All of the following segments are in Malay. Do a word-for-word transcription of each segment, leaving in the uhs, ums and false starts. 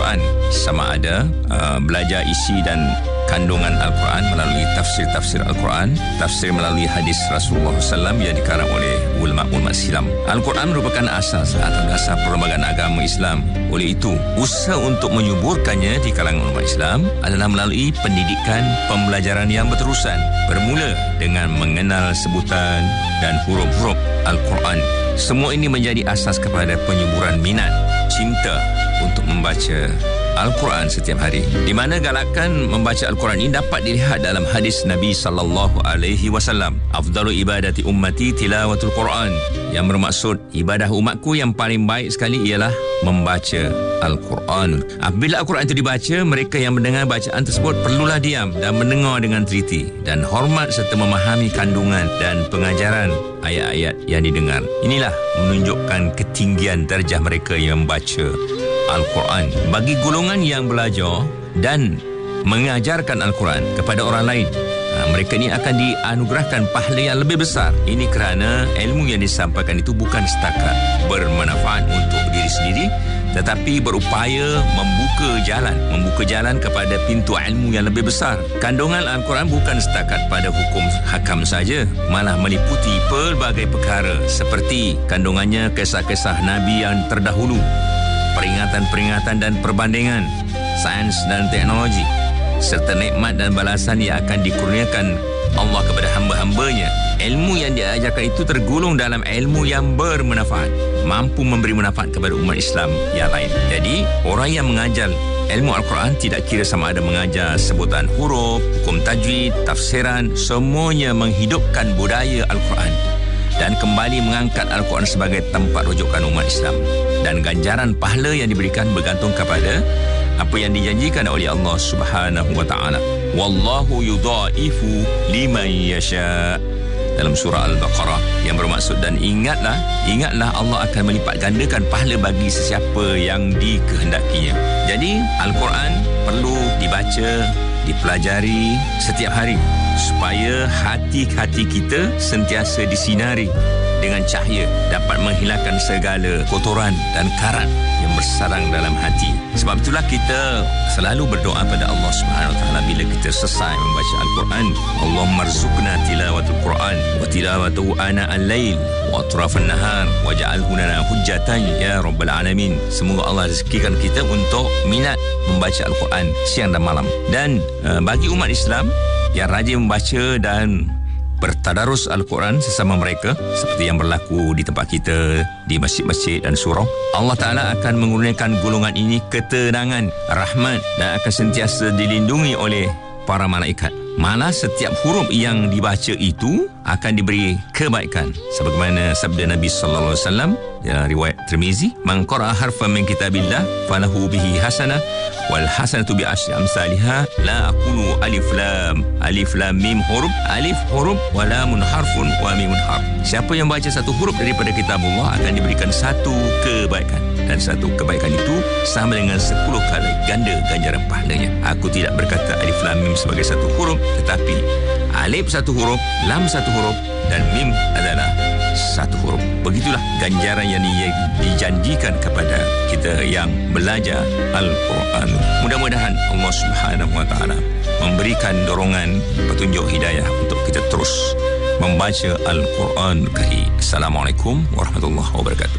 Al-Quran, sama ada uh, belajar isi dan kandungan Al-Quran melalui tafsir-tafsir Al-Quran, tafsir melalui hadis Rasulullah sallallahu alaihi wasallam yang dikarang oleh ulama-ulama Islam. Al-Quran merupakan asas atau dasar perlembagaan agama Islam. Oleh itu, usaha untuk menyuburkannya di kalangan umat Islam adalah melalui pendidikan pembelajaran yang berterusan, bermula dengan mengenal sebutan dan huruf-huruf Al-Quran. Semua ini menjadi asas kepada penyuburan minat, cinta untuk membaca Al-Quran setiap hari, di mana galakan membaca Al-Quran ini dapat dilihat dalam hadis Nabi sallallahu alaihi wasallam. Afdalu ibadati ummati tilawatul Quran, yang bermaksud ibadah umatku yang paling baik sekali ialah membaca Al-Quran. Apabila Al-Quran itu dibaca, mereka yang mendengar bacaan tersebut perlulah diam dan mendengar dengan teliti dan hormat serta memahami kandungan dan pengajaran ayat-ayat yang didengar. Inilah menunjukkan ketinggian darjah mereka yang membaca Al-Quran. Bagi golongan yang belajar dan mengajarkan Al-Quran kepada orang lain, mereka ini akan dianugerahkan pahala yang lebih besar. Ini kerana ilmu yang disampaikan itu bukan setakat bermanfaat untuk diri sendiri, tetapi berupaya membuka jalan, membuka jalan kepada pintu ilmu yang lebih besar. Kandungan Al-Quran bukan setakat pada hukum hakam saja, malah meliputi pelbagai perkara seperti kandungannya kisah-kisah Nabi yang terdahulu, peringatan-peringatan dan perbandingan, sains dan teknologi, serta nikmat dan balasan yang akan dikurniakan Allah kepada hamba-hambanya. Ilmu yang diajarkan itu tergolong dalam ilmu yang bermanfaat, mampu memberi manfaat kepada umat Islam yang lain. Jadi, orang yang mengajar ilmu Al-Quran tidak kira sama ada mengajar sebutan huruf, hukum tajwid, tafsiran, semuanya menghidupkan budaya Al-Quran dan kembali mengangkat Al-Quran sebagai tempat rujukan umat Islam. Dan ganjaran pahala yang diberikan bergantung kepada apa yang dijanjikan oleh Allah Subhanahu wa taala. Wallahu yudha'ifu liman yasha, dalam surah Al-Baqarah, yang bermaksud dan ingatlah, ingatlah Allah akan melipat gandakan pahala bagi sesiapa yang dikehendakinya. Jadi Al-Quran perlu dibaca, dipelajari setiap hari supaya hati-hati kita sentiasa disinari dengan cahaya, dapat menghilangkan segala kotoran dan karat yang bersarang dalam hati. Sebab itulah kita selalu berdoa pada Allah Subhanahu wa taala bila kita selesai membaca Al-Quran. Allahumma rzuqna tilawatul Quran wa tilawatuhu ana al-lail wa atrafan nahar waj'alhu lana hujjatan ya rabbal alamin. Semoga Allah rezekikan kita untuk minat membaca Al-Quran siang dan malam. Dan uh, bagi umat Islam yang rajin membaca dan bertadarus Al-Quran sesama mereka, seperti yang berlaku di tempat kita, di masjid-masjid dan surau, Allah Ta'ala akan mengurniakan golongan ini ketenangan, rahmat, dan akan sentiasa dilindungi oleh para malaikat. Malah setiap huruf yang dibaca itu akan diberi kebaikan, sebagaimana sabda Nabi sallallahu alaihi wasallam ya, riwayat Tirmizi, man qara'a harfan min kitabillah falahu bihi hasanah wal hasanatu bi asyri amsalha la aqulu alif lam alif lam mim huruf alif huruf wa lamun harfun wa mimun harf. Siapa yang baca satu huruf daripada kitabullah akan diberikan satu kebaikan, dan satu kebaikan itu sama dengan sepuluh kali ganda ganjaran pahalanya. Aku tidak berkata alif lam mim sebagai satu huruf, tetapi alif satu huruf, lam satu huruf, dan mim adalah satu huruf. Begitulah ganjaran yang dijanjikan kepada kita yang belajar Al-Quran. Mudah-mudahan Allah Subhanahu wa taala memberikan dorongan petunjuk hidayah untuk kita terus membaca Al-Quran Karim. Assalamualaikum warahmatullahi wabarakatuh.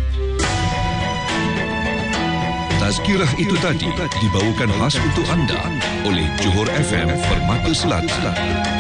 Tazkirah itu tadi dibawakan khas untuk anda oleh Johor F M Permata Selatan.